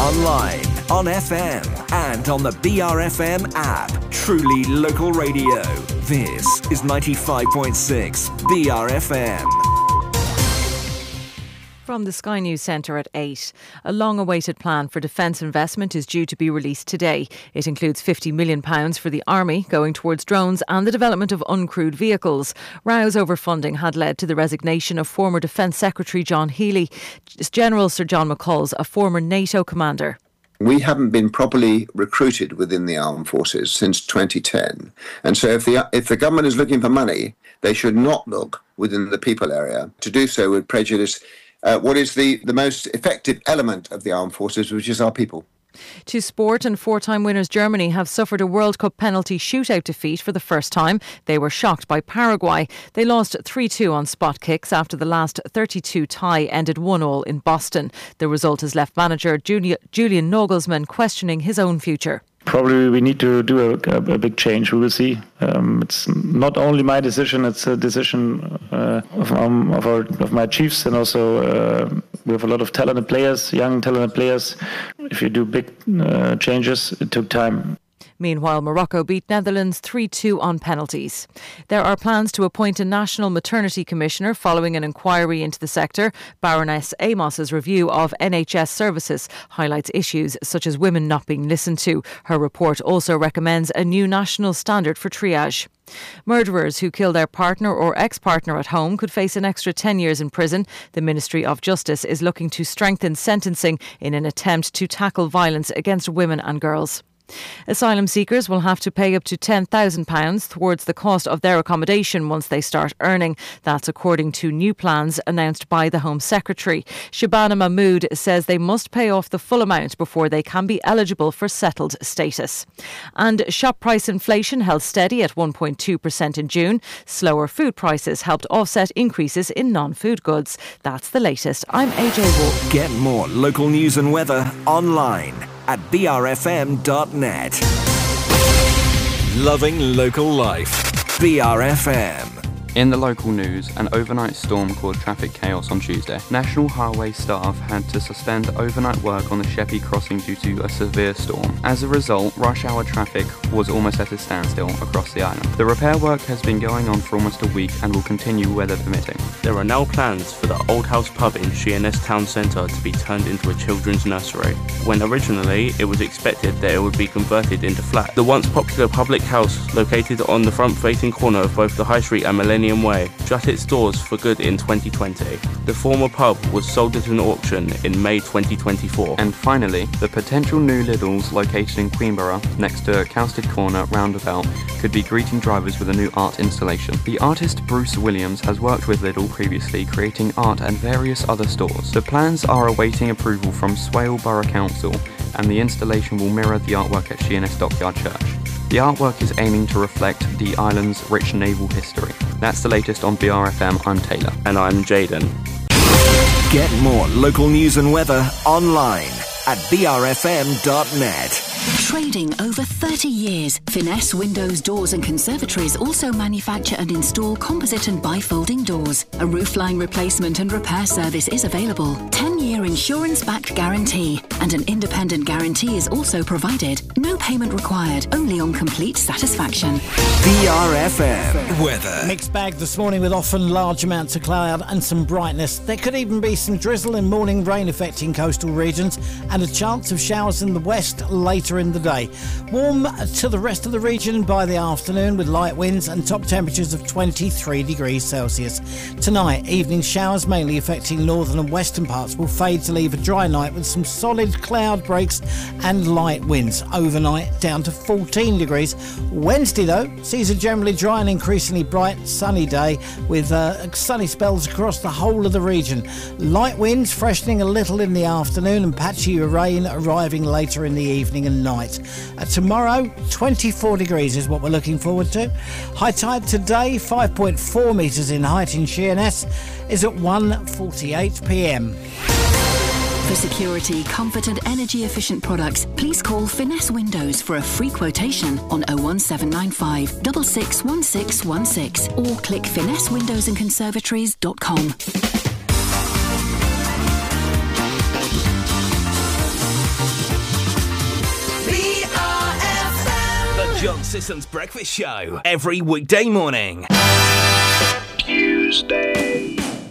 online, on FM, and on the BRFM app. Truly local radio. This is 95.6 BRFM. From the Sky News Centre at 8. A long-awaited plan for defence investment is due to be released today. It includes £50 million for the Army, going towards drones and the development of uncrewed vehicles. Rows over funding had led to the resignation of former Defence Secretary John Healey. General Sir John McCall's a former NATO commander. We haven't been properly recruited within the armed forces since 2010. And so if the government is looking for money, they should not look within the people area. To do so would prejudice what is the most effective element of the armed forces, which is our people. To sport, and four-time winners Germany have suffered a World Cup penalty shootout defeat for the first time. They were shocked by Paraguay. They lost 3-2 on spot kicks after the last 32 tie ended 1-1 in Boston. The result has left manager Julian Nagelsmann questioning his own future. Probably we need to do a big change. We will see. It's not only my decision; it's a decision of my chiefs, and also we have a lot of talented players, young talented players. If you do big changes, it took time. Meanwhile, Morocco beat Netherlands 3-2 on penalties. There are plans to appoint a national maternity commissioner following an inquiry into the sector. Baroness Amos's review of NHS services highlights issues such as women not being listened to. Her report also recommends a new national standard for triage. Murderers who kill their partner or ex-partner at home could face an extra 10 years in prison. The Ministry of Justice is looking to strengthen sentencing in an attempt to tackle violence against women and girls. Asylum seekers will have to pay up to £10,000 towards the cost of their accommodation once they start earning. That's according to new plans announced by the Home Secretary. Shabana Mahmood says they must pay off the full amount before they can be eligible for settled status. And shop price inflation held steady at 1.2% in June. Slower food prices helped offset increases in non-food goods. That's the latest. I'm AJ Wolf. Get more local news and weather online at brfm.net. Loving local life. BRFM. In the local news, an overnight storm caused traffic chaos on Tuesday. National Highway staff had to suspend overnight work on the Sheppey crossing due to a severe storm. As a result, rush hour traffic was almost at a standstill across the island. The repair work has been going on for almost a week and will continue weather permitting. There are now plans for the Old House pub in Sheerness Town Centre to be turned into a children's nursery, when originally it was expected that it would be converted into flat. The once popular public house, located on the front-facing corner of both the High Street and Millennium Way, shut its doors for good in 2020. The former pub was sold at an auction in May 2024. And finally, the potential new Lidl's located in Queenborough, next to Cowsted Corner roundabout, could be greeting drivers with a new art installation. The artist Bruce Williams has worked with Lidl previously, creating art at various other stores. The plans are awaiting approval from Swale Borough Council, and the installation will mirror the artwork at Sheerness Dockyard Church. The artwork is aiming to reflect the island's rich naval history. That's the latest on BRFM. I'm Taylor. And I'm Jaden. Get more local news and weather online at brfm.net. Trading over 30 years, Finesse Windows, Doors and Conservatories also manufacture and install composite and bifolding doors. A roofline replacement and repair service is available. 10-year insurance-backed guarantee, and an independent guarantee is also provided. No payment required, only on complete satisfaction. BRFM weather. Mixed bag this morning with often large amounts of cloud and some brightness. There could even be some drizzle and morning rain affecting coastal regions, and a chance of showers in the west later in the day. Warm to the rest of the region by the afternoon with light winds and top temperatures of 23 degrees Celsius. Tonight, evening showers mainly affecting northern and western parts will fade to leave a dry night with some solid cloud breaks and light winds. Overnight down to 14 degrees. Wednesday though sees a generally dry and increasingly bright sunny day with sunny spells across the whole of the region. Light winds freshening a little in the afternoon and patchy rain arriving later in the evening and night. Tomorrow 24 degrees is what we're looking forward to. High tide today 5.4 metres in height in Sheerness is at 1:48 p.m. For security, comfort and energy efficient products, please call Finesse Windows for a free quotation on 01795 661616 or click finessewindowsandconservatories.com. John Sisson's Breakfast Show, every weekday morning. Tuesday.